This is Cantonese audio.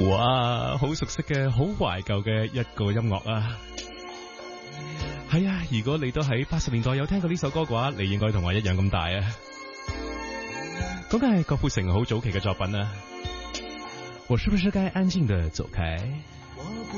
哇，好熟悉嘅，好懷舊嘅一個音樂啊！係啊，如果你都喺80年代有聽過呢首歌嘅話，你應該同我一樣咁大啊！嗰個係郭富城好早期嘅作品啊！我是不是該安靜地走開？